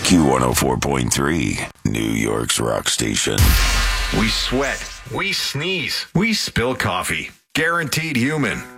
Q104.3, New York's rock station. We sweat, we sneeze, we spill coffee. Guaranteed Human.